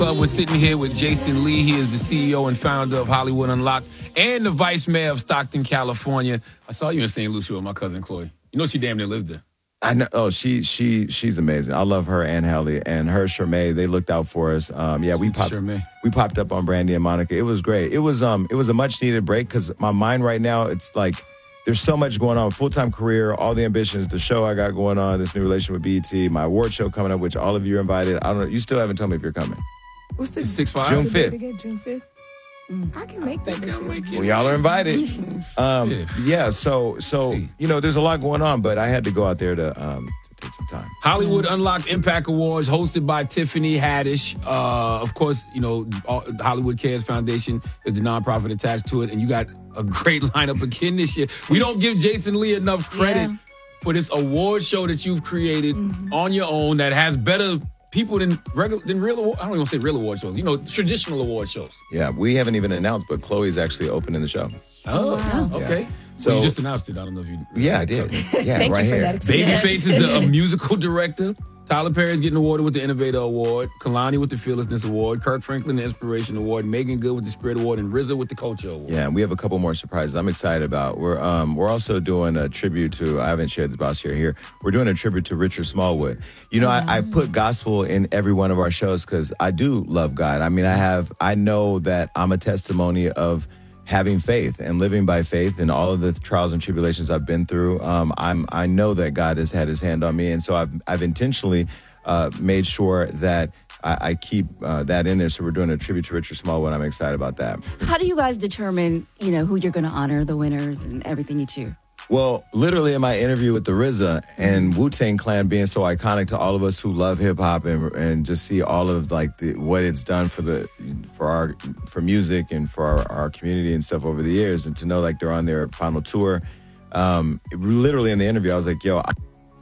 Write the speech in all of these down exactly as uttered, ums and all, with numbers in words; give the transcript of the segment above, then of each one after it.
Uh, we're sitting here with Jason Lee. He is the C E O and founder of Hollywood Unlocked and the vice mayor of Stockton, California. I saw you in Saint Lucia with my cousin Chloe. You know she damn near lives there. I know. Oh, she she she's amazing. I love her and Hallie and her Shermay. They looked out for us. Um, yeah, we popped Shermay. we popped up on Brandy and Monica. It was great. It was um it was a much needed break because my mind right now it's like there's so much going on. Full time career, all the ambitions, the show I got going on, this new relation with B E T, my award show coming up, which all of you are invited. I don't know. You still haven't told me if you're coming. What's the six five? June fifth. June fifth. Mm. I can make that. I can make it. Well, y'all are invited. um, yeah. So so you know, there's a lot going on, but I had to go out there to um. Take some time. Hollywood Unlocked Impact Awards, hosted by Tiffany Haddish. Uh, of course, you know, Hollywood Cares Foundation is the nonprofit attached to it, and you got a great lineup again this year. We don't give Jason Lee enough credit yeah. for this award show that you've created mm-hmm. on your own that has better people than regular than real. I don't even want to say real award shows. You know, traditional award shows. Yeah, we haven't even announced, but Chloe's actually opening the show. Oh, wow. Okay. Yeah. So well, you just announced it. I don't know if you. Yeah, I did. Yeah, Thank right you for here. that. Babyface is the uh, musical director. Tyler Perry is getting awarded with the Innovator Award. Kalani with the Fearlessness Award. Kirk Franklin the Inspiration Award. Megan Good with the Spirit Award, and R Z A with the Culture Award. Yeah, and we have a couple more surprises I'm excited about. We're um we're also doing a tribute to. I haven't shared this about share here. We're doing a tribute to Richard Smallwood. You know, mm-hmm. I, I put gospel in every one of our shows because I do love God. I mean, I have. I know that I'm a testimony of having faith and living by faith and all of the trials and tribulations I've been through. Um, I'm I know that God has had His hand on me, and so I've I've intentionally uh, made sure that I, I keep uh, that in there. So we're doing a tribute to Richard Smallwood. I'm excited about that. How do you guys determine, you know, who you're going to honor, the winners, and everything each year? Well, literally in my interview with the R Z A and Wu-Tang Clan being so iconic to all of us who love hip hop and and just see all of like the, what it's done for the for our for music and for our, our community and stuff over the years, and to know like they're on their final tour. Um, literally in the interview, I was like, "Yo." I-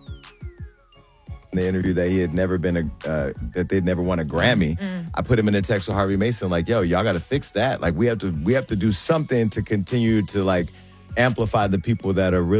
in the interview that he had never been a uh, that they'd never won a Grammy. Mm. I put him in a text with Harvey Mason like, "Yo, y'all got to fix that. Like we have to we have to do something to continue to like." amplify the people that are really